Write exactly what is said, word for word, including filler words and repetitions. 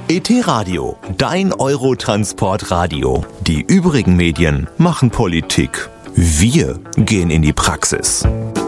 E T-Radio, dein Eurotransport-Radio. Die übrigen Medien machen Politik. Wir gehen in die Praxis.